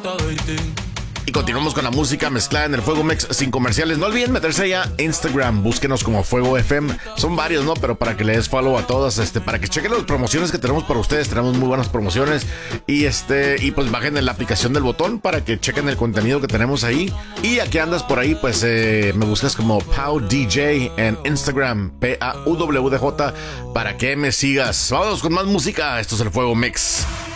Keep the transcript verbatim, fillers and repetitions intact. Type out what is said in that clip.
Y continuamos con la música mezclada en el Fuego Mix sin comerciales. No olviden meterse allá a Instagram, búsquenos como Fuego F M. Son varios, ¿no? Pero para que le des follow a todas, este, para que chequen las promociones que tenemos para ustedes. Tenemos muy buenas promociones. Y este, y pues bajen en la aplicación del botón para que chequen el contenido que tenemos ahí. Y aquí andas por ahí, pues eh, me buscas como Pau D J en Instagram, P A U W D J, para que me sigas. Vamos con más música. Esto es el Fuego Mix.